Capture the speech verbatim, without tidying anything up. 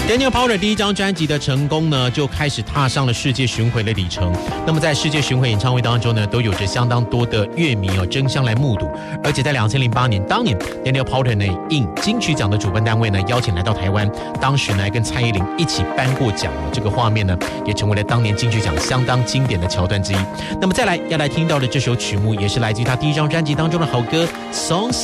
Daniel Powter 第一张专辑的成功呢，就开始踏上了世界巡回的里程。那么在世界巡回演唱会当中呢，都有着相当多的乐迷哦争相来目睹。而且在两千零八年，当年 Daniel Powter 呢应金曲奖的主办单位呢邀请来到台湾，当时呢还跟蔡依林一起颁过奖哦，这个画面呢也成为了当年金曲奖相当经典的桥段之一。那么再来要来听到的这首曲目，也是来自于他第一张专辑当中的好歌《Songs》。